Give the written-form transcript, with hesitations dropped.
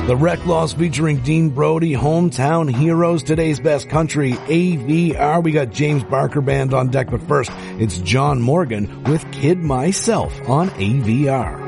The Rec Loss featuring Dean Brody, Hometown Heroes, Today's Best Country, AVR. We got James Barker Band on deck, but first, it's John Morgan with Kid Myself on AVR.